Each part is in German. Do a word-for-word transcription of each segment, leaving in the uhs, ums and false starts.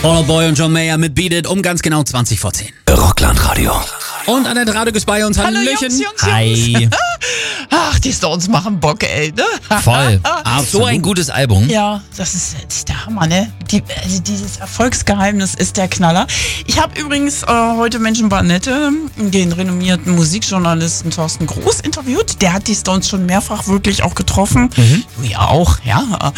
Fall Out Boy und John Mayer mit Beat It um ganz genau zwanzig vor zehn. Rockland-Radio. Und Annette Radek ist bei uns. Hallo Hallöchen. Jungs, Jungs, Hi. Jungs. Ach, die Stones machen Bock, ey. Ne? Voll. Absolut. So ein gutes Album. Ja, das ist, das ist der Hammer, ne? Die, also dieses Erfolgsgeheimnis ist der Knaller. Ich habe übrigens äh, heute Menschen bei Annette, den renommierten Musikjournalisten Thorsten Groß, interviewt. Der hat die Stones schon mehrfach wirklich auch getroffen. Mhm. Du ja auch, ja.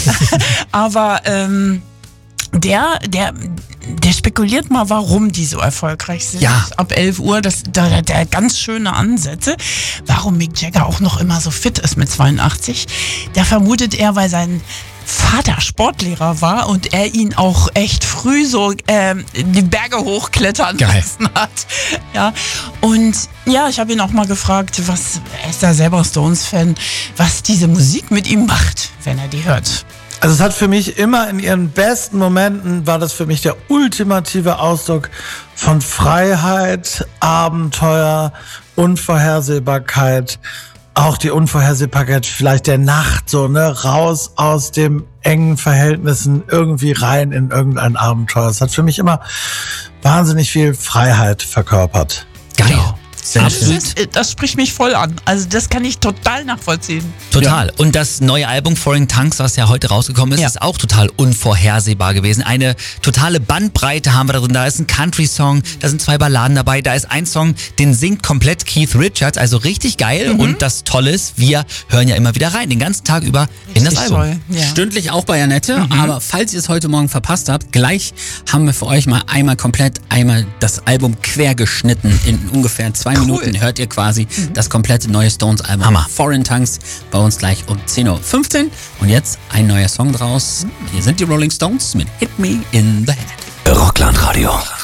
Aber ähm, der, der, der spekuliert mal, warum die so erfolgreich sind. Ja. Ab elf Uhr, das, da hat er ganz schöne Ansätze. Warum Mick Jagger auch noch immer so fit ist mit zweiundachtzig. Da vermutet er, weil sein Vater Sportlehrer war und er ihn auch echt früh so ähm, die Berge hochklettern Geil. lassen hat. Ja. Und ja, ich habe ihn auch mal gefragt, was, er ist da selber Stones-Fan, was diese Musik mit ihm macht, wenn er die hört. Also es hat für mich immer in ihren besten Momenten, war das für mich der ultimative Ausdruck von Freiheit, Abenteuer, Unvorhersehbarkeit. Auch die Unvorhersehbarkeit vielleicht der Nacht, so, ne, raus aus dem engen Verhältnissen, irgendwie rein in irgendein Abenteuer. Es hat für mich immer wahnsinnig viel Freiheit verkörpert. Geil. Ja. Sehr Das, schön. ist, das spricht mich voll an. Also das kann ich total nachvollziehen. Total. Und das neue Album Foreign Tongues, was ja heute rausgekommen ist, Ja. ist auch total unvorhersehbar gewesen. Eine totale Bandbreite haben wir da drin. Da ist ein Country-Song, da sind zwei Balladen dabei, da ist ein Song, den singt komplett Keith Richards, also richtig geil. Mhm. Und das Tolle ist, wir hören ja immer wieder rein, den ganzen Tag über in das Richtig Album. toll. Ja. Stündlich auch bei Annette, Mhm. aber falls ihr es heute Morgen verpasst habt, gleich haben wir für euch mal einmal komplett einmal das Album quer geschnitten. In ungefähr zwei Cool. Minuten hört ihr quasi das komplette neue Stones-Album. Hammer. Foreign Tongues bei uns gleich um zehn Uhr fünfzehn. Und jetzt ein neuer Song draus. Hier sind die Rolling Stones mit Hit Me in the Head. Rockland-Radio.